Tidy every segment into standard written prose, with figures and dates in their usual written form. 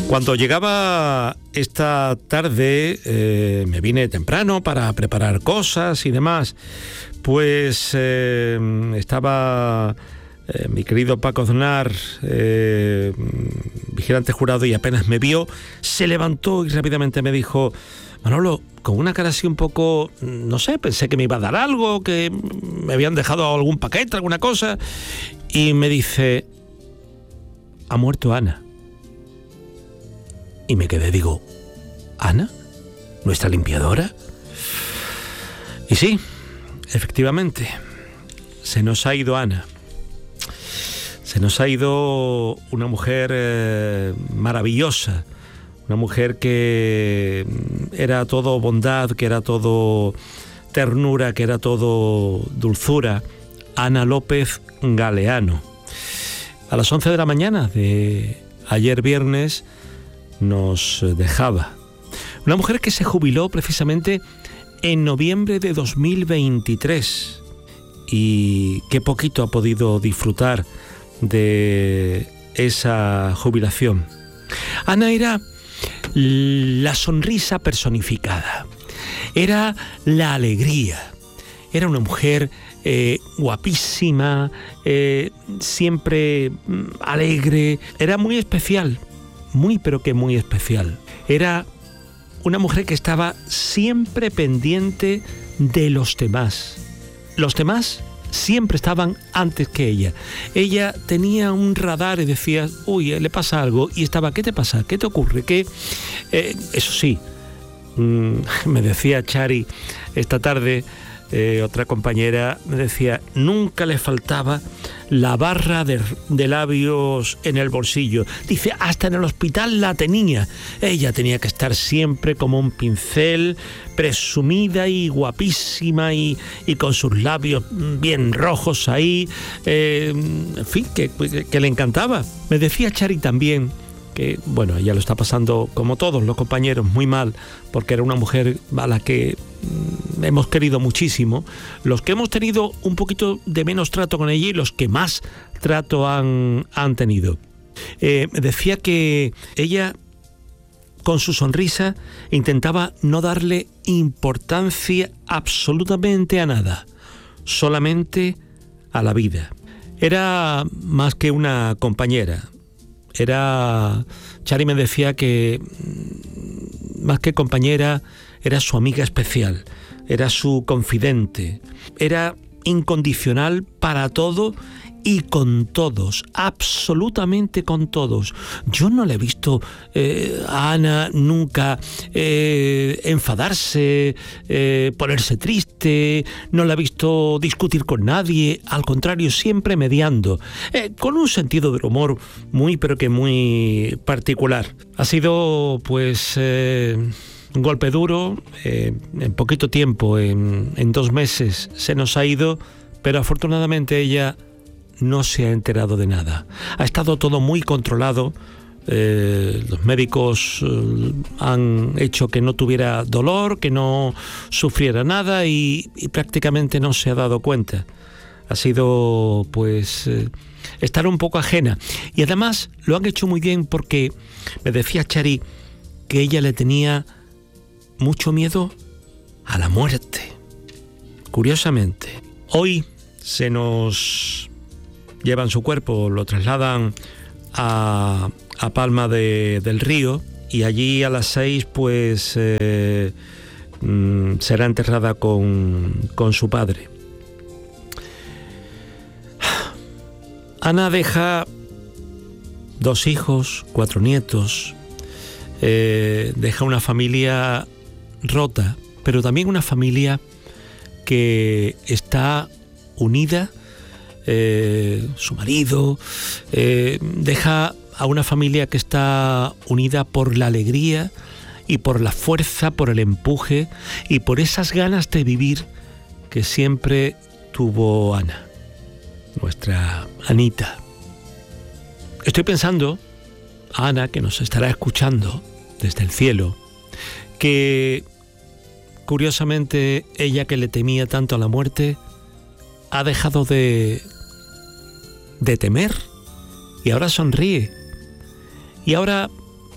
Cuando llegaba esta tarde, me vine temprano para preparar cosas y demás, pues estaba mi querido Paco Aznar, vigilante jurado, y apenas me vio, se levantó y rápidamente me dijo: Manolo, con una cara así un poco, no sé, pensé que me iba a dar algo, que me habían dejado algún paquete, alguna cosa, y me dice: ha muerto Ana. Y me quedé, digo, ¿Ana? ¿Nuestra limpiadora? Y sí, efectivamente, se nos ha ido Ana. Se nos ha ido una mujer maravillosa, una mujer que era todo bondad, que era todo ternura, que era todo dulzura. Ana López Galeano. A las 11 de la mañana de ayer viernes nos dejaba. Una mujer que se jubiló precisamente en noviembre de 2023 y qué poquito ha podido disfrutar de esa jubilación. Ana era la sonrisa personificada, era la alegría, era una mujer guapísima, siempre alegre, era muy especial. Muy pero que muy especial. Era una mujer que estaba siempre pendiente de los demás. Los demás siempre estaban antes que ella. Ella tenía un radar y decía: uy, le pasa algo, y estaba: ¿qué te pasa? ¿Qué te ocurre? ¿Qué? Eso sí, me decía Chari esta tarde, otra compañera, me decía: nunca le faltaba la barra de labios en el bolsillo. Dice, hasta en el hospital la tenía. Ella tenía que estar siempre como un pincel, presumida y guapísima, y con sus labios bien rojos ahí, en fin, que le encantaba. Me decía Chari también que, bueno, ella lo está pasando como todos los compañeros muy mal, porque era una mujer a la que hemos querido muchísimo, los que hemos tenido un poquito de menos trato con ella y los que más trato han tenido. Me decía que ella, con su sonrisa, intentaba no darle importancia absolutamente a nada, solamente a la vida. Era más que una compañera. Chari me decía que más que compañera era su amiga especial, era su confidente, era incondicional para todo y con todos, absolutamente con todos. Yo no le he visto a Ana nunca enfadarse, ponerse triste, no la he visto discutir con nadie, al contrario, siempre mediando, con un sentido del humor muy, pero que muy particular. Ha sido, pues, un golpe duro, en poquito tiempo, en 2 meses se nos ha ido, pero afortunadamente ella no se ha enterado de nada. Ha estado todo muy controlado. Los médicos han hecho que no tuviera dolor, que no sufriera nada, y prácticamente no se ha dado cuenta. Ha sido, pues, estar un poco ajena. Y además lo han hecho muy bien, porque me decía Chari que ella le tenía mucho miedo a la muerte. Curiosamente, hoy se nos llevan su cuerpo, lo trasladan a Palma del Río, y allí a las 6 pues será enterrada con su padre. Ana deja 2 hijos, 4 nietos, deja una familia rota, pero también una familia que está unida. Su marido, deja a una familia que está unida por la alegría y por la fuerza, por el empuje y por esas ganas de vivir que siempre tuvo Ana, nuestra Anita. Estoy pensando, Ana, que nos estará escuchando desde el cielo, que curiosamente ella, que le temía tanto a la muerte, ha dejado de temer, y ahora sonríe, y ahora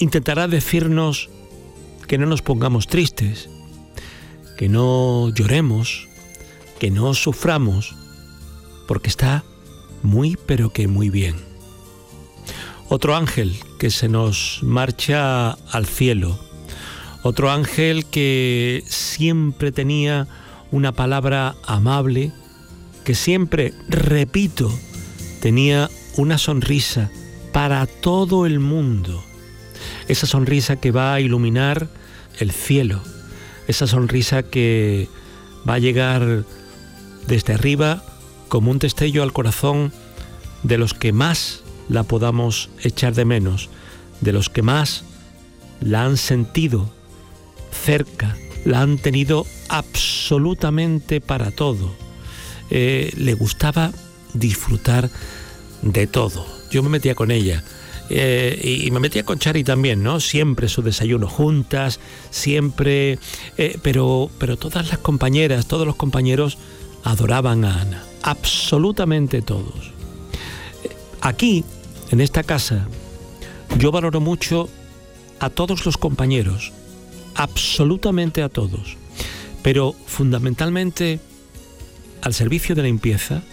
intentará decirnos que no nos pongamos tristes, que no lloremos, que no suframos, porque está muy pero que muy bien. Otro ángel que se nos marcha al cielo, otro ángel que siempre tenía una palabra amable, que siempre, repito, tenía una sonrisa para todo el mundo. Esa sonrisa que va a iluminar el cielo, esa sonrisa que va a llegar desde arriba como un destello al corazón de los que más la podamos echar de menos, de los que más la han sentido cerca, la han tenido absolutamente para todo. Le gustaba disfrutar de todo. Yo me metía con ella y me metía con Chari también, ¿no? Siempre su desayuno juntas, siempre, pero todas las compañeras, todos los compañeros adoraban a Ana, absolutamente todos. Aquí, en esta casa, yo valoro mucho a todos los compañeros, absolutamente a todos, pero fundamentalmente al servicio de limpieza,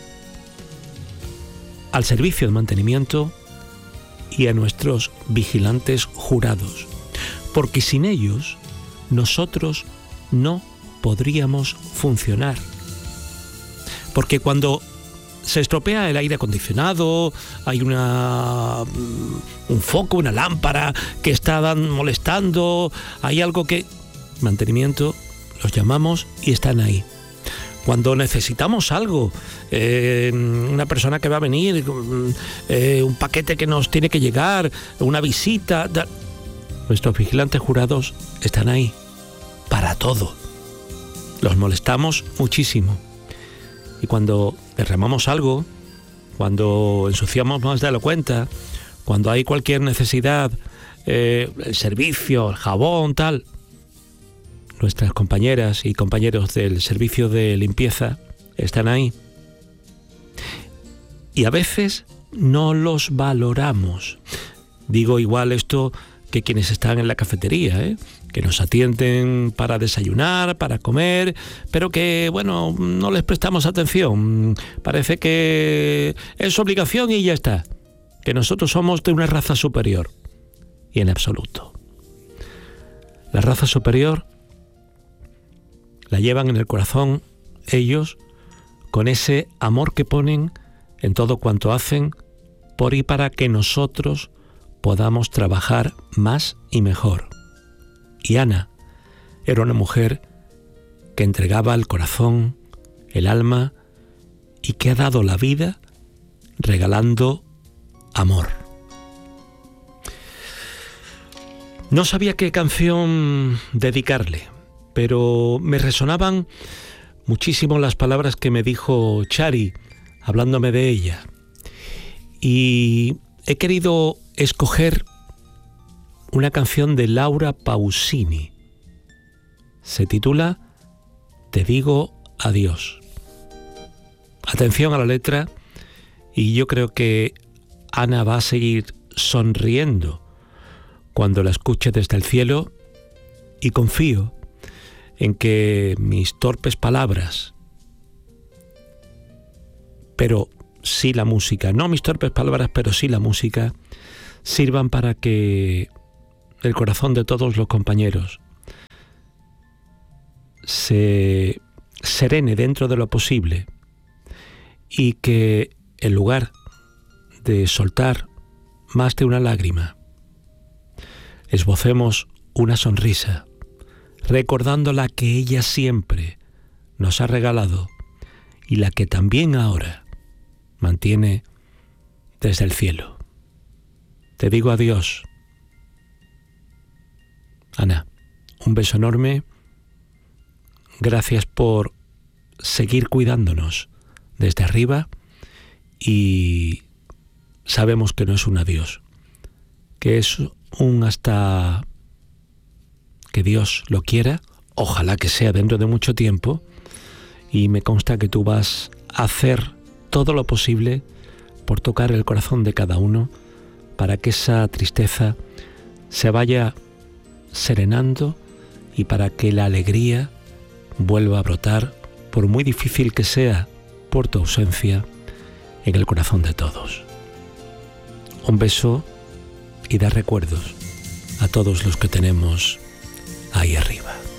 al servicio de mantenimiento y a nuestros vigilantes jurados, porque sin ellos nosotros no podríamos funcionar. Porque cuando se estropea el aire acondicionado, hay un foco, una lámpara que está molestando, hay algo que... mantenimiento, los llamamos y están ahí. Cuando necesitamos algo, una persona que va a venir, un paquete que nos tiene que llegar, una visita, nuestros vigilantes jurados están ahí para todo. Los molestamos muchísimo. Y cuando derramamos algo, cuando ensuciamos más de la cuenta, cuando hay cualquier necesidad, el servicio, el jabón, tal, nuestras compañeras y compañeros del servicio de limpieza están ahí. Y a veces no los valoramos. Digo igual esto que quienes están en la cafetería, que nos atienden para desayunar, para comer, pero que, bueno, no les prestamos atención. Parece que es su obligación y ya está. Que nosotros somos de una raza superior. Y en absoluto. La raza superior la llevan en el corazón ellos con ese amor que ponen en todo cuanto hacen por y para que nosotros podamos trabajar más y mejor. Y Ana era una mujer que entregaba el corazón, el alma y que ha dado la vida regalando amor. No sabía qué canción dedicarle, pero me resonaban muchísimo las palabras que me dijo Chari hablándome de ella. Y he querido escoger una canción de Laura Pausini. Se titula Te digo adiós. Atención a la letra, y yo creo que Ana va a seguir sonriendo cuando la escuche desde el cielo, y confío en que mis torpes palabras, pero sí la música, no mis torpes palabras, pero sí la música, sirvan para que el corazón de todos los compañeros se serene dentro de lo posible y que en lugar de soltar más de una lágrima, esbocemos una sonrisa, recordando la que ella siempre nos ha regalado y la que también ahora mantiene desde el cielo. Te digo adiós. Ana, un beso enorme. Gracias por seguir cuidándonos desde arriba, y sabemos que no es un adiós, que es un hasta que Dios lo quiera, ojalá que sea dentro de mucho tiempo, y me consta que tú vas a hacer todo lo posible por tocar el corazón de cada uno para que esa tristeza se vaya serenando y para que la alegría vuelva a brotar, por muy difícil que sea por tu ausencia, en el corazón de todos. Un beso y da recuerdos a todos los que tenemos ahí arriba.